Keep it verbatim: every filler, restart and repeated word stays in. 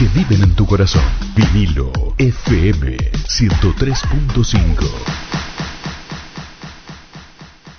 que viven en tu corazón. Vinilo F M ciento tres punto cinco.